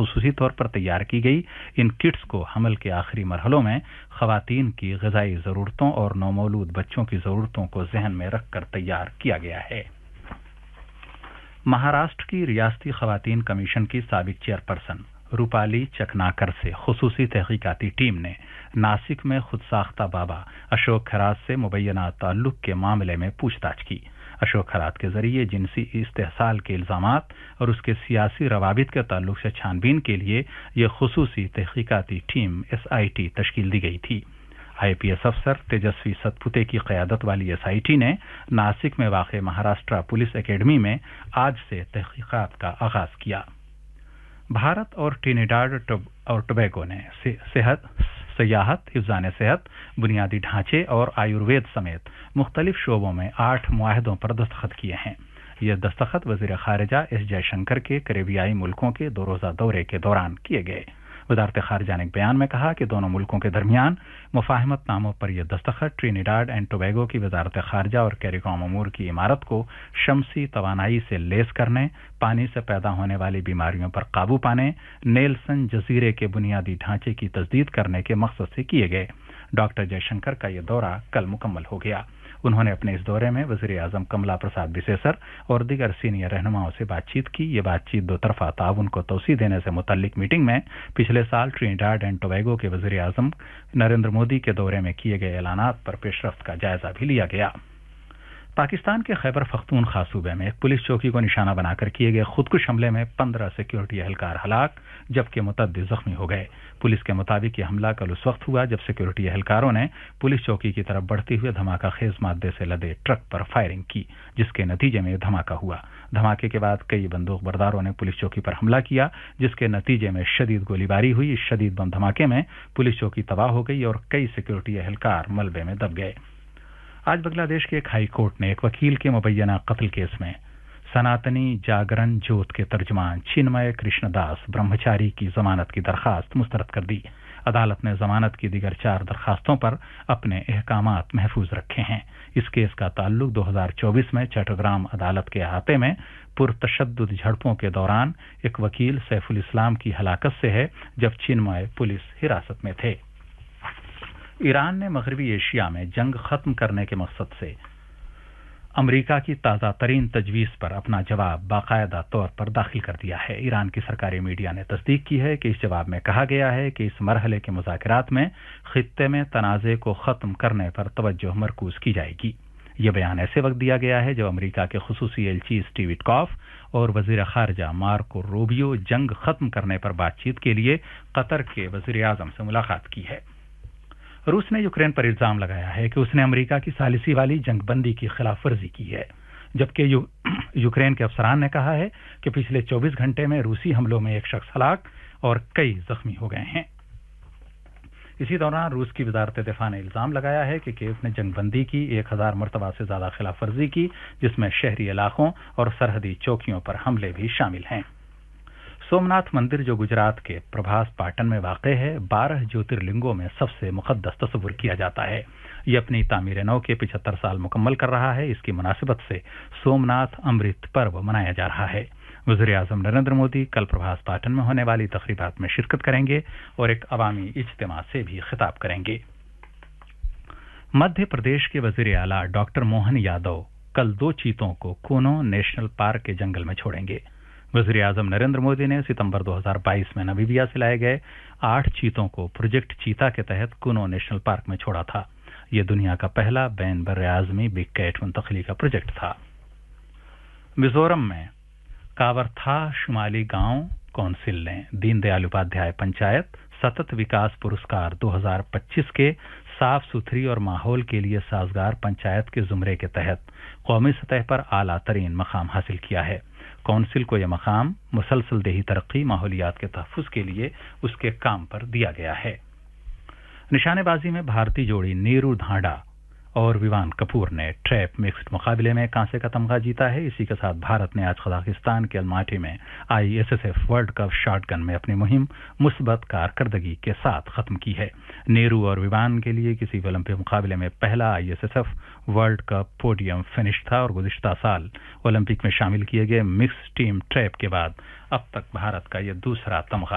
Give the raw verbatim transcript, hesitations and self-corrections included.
خصوصی طور پر تیار کی گئی ان کٹس کو حمل کے آخری مرحلوں میں خواتین کی غذائی ضرورتوں اور نومولود بچوں کی ضرورتوں کو ذہن میں رکھ کر تیار کیا گیا ہے۔ مہاراشٹر کی ریاستی خواتین کمیشن کی سابق چیئرپرسن روپالی چکناکر سے خصوصی تحقیقاتی ٹیم نے ناسک میں خود ساختہ بابا اشوک کھراج سے مبینہ تعلق کے معاملے میں پوچھ تاچھ کی۔ اشوک کھراج کے ذریعے جنسی استحصال کے الزامات اور اس کے سیاسی روابط کے تعلق سے چھان بین کے لیے یہ خصوصی تحقیقاتی ٹیم ایس آئی ٹی تشکیل دی گئی تھی۔ آئی پی ایس افسر تیجسوی ستپوتے کی قیادت والی ایس آئی ٹی نے ناسک میں واقع مہاراشٹر پولیس اکیڈمی میں آج سے تحقیقات کا آغاز کیا۔ بھارت اور ٹرینیڈاڈ اور ٹوبیگو نے صحت سیاحت، حفظان صحت، بنیادی ڈھانچے اور آیوروید سمیت مختلف شعبوں میں آٹھ معاہدوں پر دستخط کیے ہیں۔ یہ دستخط وزیر خارجہ ایس جے شنکر کے کریبیائی ملکوں کے دو روزہ دورے کے دوران کیے گئے۔ وزارت خارجہ نے ایک بیان میں کہا کہ دونوں ملکوں کے درمیان مفاہمت ناموں پر یہ دستخط ٹرینیڈاڈ اینڈ ٹوبیگو کی وزارت خارجہ اور کیریکام امور کی عمارت کو شمسی توانائی سے لیس کرنے، پانی سے پیدا ہونے والی بیماریوں پر قابو پانے، نیلسن جزیرے کے بنیادی ڈھانچے کی تجدید کرنے کے مقصد سے کیے گئے۔ ڈاکٹر جے شنکر کا یہ دورہ کل مکمل ہو گیا۔ انہوں نے اپنے اس دورے میں وزیر اعظم کملا پرساد بسیسر اور دیگر سینئر رہنماؤں سے بات چیت کی۔ یہ بات چیت دو طرفہ تعاون کو توسیع دینے سے متعلق میٹنگ میں پچھلے سال ٹرینیڈاڈ اینڈ ٹوبیگو کے وزیر اعظم نریندر مودی کے دورے میں کیے گئے اعلانات پر پیش رفت کا جائزہ بھی لیا گیا۔ پاکستان کے خیبر پختونخوا صوبے میں ایک پولیس چوکی کو نشانہ بنا کر کیے گئے خودکش حملے میں پندرہ سیکیورٹی اہلکار ہلاک جبکہ متعدد زخمی ہو گئے۔ پولیس کے مطابق یہ حملہ کل اس وقت ہوا جب سیکیورٹی اہلکاروں نے پولیس چوکی کی طرف بڑھتے ہوئے دھماکہ خیز مادے سے لدے ٹرک پر فائرنگ کی، جس کے نتیجے میں دھماکہ ہوا۔ دھماکے کے بعد کئی بندوق برداروں نے پولیس چوکی پر حملہ کیا، جس کے نتیجے میں شدید گولی باری ہوئی۔ اس شدید بم دھماکے میں پولیس چوکی تباہ ہو گئی اور کئی سیکیورٹی اہلکار ملبے میں دب گئے۔ آج بنگلہ دیش کے ایک ہائی کورٹ نے ایک وکیل کے مبینہ قتل کیس میں سناتنی جاگرن جوت کے ترجمان چنمے کرشن داس برہمچاری کی ضمانت کی درخواست مسترد کر دی۔ عدالت نے ضمانت کی دیگر چار درخواستوں پر اپنے احکامات محفوظ رکھے ہیں۔ اس کیس کا تعلق دو ہزار چوبیس میں چٹّگرام عدالت کے احاطے میں پرتشدد جھڑپوں کے دوران ایک وکیل سیف الاسلام کی ہلاکت سے ہے، جب چنمے پولیس حراست میں تھے۔ ایران نے مغربی ایشیا میں جنگ ختم کرنے کے مقصد سے امریکہ کی تازہ ترین تجویز پر اپنا جواب باقاعدہ طور پر داخل کر دیا ہے۔ ایران کی سرکاری میڈیا نے تصدیق کی ہے کہ اس جواب میں کہا گیا ہے کہ اس مرحلے کے مذاکرات میں خطے میں تنازع کو ختم کرنے پر توجہ مرکوز کی جائے گی۔ یہ بیان ایسے وقت دیا گیا ہے جب امریکہ کے خصوصی ایلچی اسٹیو وٹکاف اور وزیر خارجہ مارکو روبیو جنگ ختم کرنے پر بات چیت کے لیے قطر کے وزیر اعظم سے ملاقات کی ہے۔ روس نے یوکرین پر الزام لگایا ہے کہ اس نے امریکہ کی ثالثی والی جنگ بندی کی خلاف ورزی کی ہے، جبکہ یو... یوکرین کے افسران نے کہا ہے کہ پچھلے چوبیس گھنٹے میں روسی حملوں میں ایک شخص ہلاک اور کئی زخمی ہو گئے ہیں۔ اسی دوران روس کی وزارت دفاع نے الزام لگایا ہے کہ کیف نے جنگ بندی کی ایک ہزار مرتبہ سے زیادہ خلاف ورزی کی، جس میں شہری علاقوں اور سرحدی چوکیوں پر حملے بھی شامل ہیں۔ سومناتھ مندر جو گجرات کے پربھاس پاٹن میں واقع ہے، بارہ جیوترلنگوں میں سب سے مقدس تصور کیا جاتا ہے۔ یہ اپنی تعمیر نو کے پچہتر سال مکمل کر رہا ہے۔ اس کی مناسبت سے سومناتھ امرت پرو منایا جا رہا ہے۔ وزیر اعظم نریندر مودی کل پربھاس پاٹن میں ہونے والی تقریبات میں شرکت کریں گے اور ایک عوامی اجتماع سے بھی خطاب کریں گے۔ مدھیہ پردیش کے وزیر اعلیٰ ڈاکٹر موہن یادو کل دو چیتوں کو کونو نیشنل پارک کے جنگل میں چھوڑیں گے۔ وزیر اعظم نریندر مودی نے ستمبر دو ہزار بائیس میں نمیبیا سے لائے گئے آٹھ چیتوں کو پروجیکٹ چیتا کے تحت کونو نیشنل پارک میں چھوڑا تھا۔ یہ دنیا کا پہلا بین براعظمی بگ کیٹ منتقلی کا پروجیکٹ تھا۔ میزورم میں کاورتھا شمالی گاؤں کونسل نے دین دیال اپادھیائے پنچایت ستت وکاس پرسکار دو ہزار پچیس کے صاف ستھری اور ماحول کے لیے سازگار پنچایت کے زمرے کے تحت قومی سطح پر اعلیٰ ترین مقام حاصل کیا ہے۔ کونسل کو یہ مقام مسلسل دیہی ترقی، ماحولیات کے تحفظ کے لیے اس کے کام پر دیا گیا ہے۔ نشانے بازی میں بھارتی جوڑی نیرو دھانڈا اور ویوان کپور نے ٹریپ مکسڈ مقابلے میں کانسے کا تمغہ جیتا ہے۔ اسی کے ساتھ بھارت نے آج قزاقستان کے الماٹی میں I S S F world cup shot گن میں اپنی مہم مثبت کارکردگی کے ساتھ ختم کی ہے۔ نیرو اور ویوان کے لیے کسی بھی اولمپک مقابلے میں پہلا I S S F world cup podium finish تھا اور گزشتہ سال اولمپک میں شامل کیے گئے مکس ٹیم ٹریپ کے بعد اب تک بھارت کا یہ دوسرا تمغہ